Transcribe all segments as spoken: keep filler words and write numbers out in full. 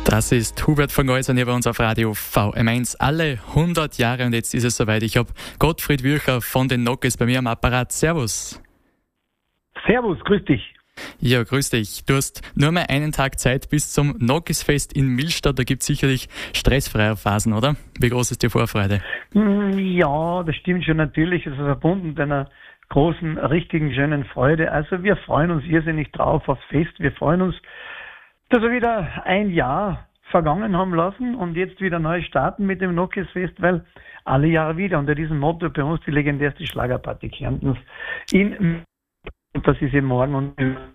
Das ist Hubert von Geusern hier bei uns auf Radio V M eins. Alle hundert Jahre und jetzt ist es soweit. Ich habe Gottfried Würcher von den Nockes bei mir am Apparat. Servus. Servus, grüß dich. Ja, grüß dich. Du hast nur mal einen Tag Zeit bis zum Nockesfest in Millstatt. Da gibt es sicherlich stressfreie Phasen, oder? Wie groß ist die Vorfreude? Ja, das stimmt schon natürlich. Es ist verbunden mit einer großen, richtigen, schönen Freude. Also wir freuen uns irrsinnig drauf aufs Fest. Wir freuen uns, dass wir wieder ein Jahr vergangen haben lassen und jetzt wieder neu starten mit dem Nockesfest, weil alle Jahre wieder unter diesem Motto bei uns die legendärste Schlagerparty Kärntens in und das ist eben morgen und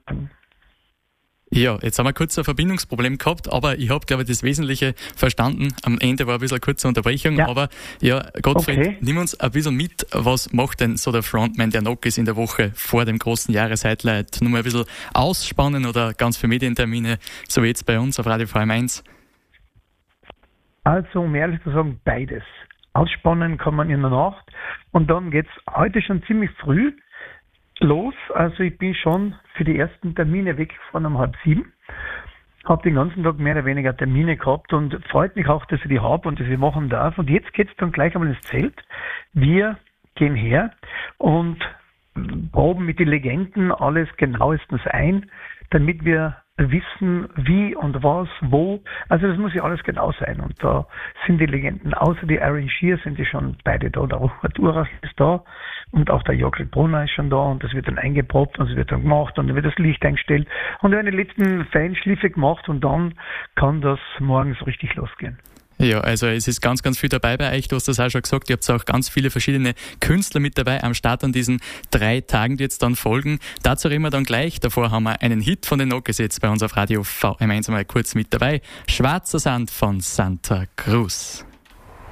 ja, jetzt haben wir kurz ein Verbindungsproblem gehabt, aber ich habe, glaube ich, das Wesentliche verstanden. Am Ende war ein bisschen eine kurze Unterbrechung, ja. aber ja, Gottfried, okay. Nimm uns ein bisschen mit, was macht denn so der Frontman der Nockes in der Woche vor dem großen Jahreshighlight? Nur mal ein bisschen ausspannen oder ganz viele Medientermine, so wie jetzt bei uns auf Radio V M eins? Also, um ehrlich zu sagen, beides. Ausspannen kann man in der Nacht und dann geht's heute schon ziemlich früh los. Also ich bin schon für die ersten Termine weggefahren um halb sieben. Habe den ganzen Tag mehr oder weniger Termine gehabt und freut mich auch, dass ich die habe und dass ich machen darf. Und jetzt geht's dann gleich einmal ins Zelt. Wir gehen her und proben mit den Legenden alles genauestens ein, damit wir wissen, wie und was, wo. Also das muss ja alles genau sein. Und da sind die Legenden, außer die Arrangier, sind die schon beide da. Der Robert Urach ist da und auch der Jockel Brunner ist schon da und das wird dann eingeprobt und es wird dann gemacht und dann wird das Licht eingestellt und dann werden die letzten Feinschliffe gemacht und dann kann das morgens richtig losgehen. Ja, also es ist ganz, ganz viel dabei bei euch. Du hast das auch schon gesagt, ihr habt auch ganz viele verschiedene Künstler mit dabei am Start an diesen drei Tagen, die jetzt dann folgen. Dazu reden wir dann gleich. Davor haben wir einen Hit von den Nockes jetzt bei uns auf Radio V M eins mal kurz mit dabei. Schwarzer Sand von Santa Cruz.